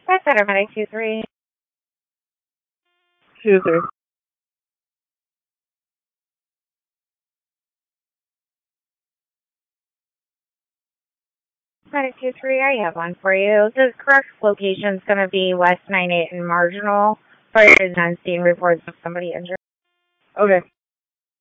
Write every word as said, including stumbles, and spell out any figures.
That's out of medic two three. two three. Medic two three, I have one for you. The correct location is going to be West nine eight and Marginal. Fire is on scene, reports of somebody injured. Okay.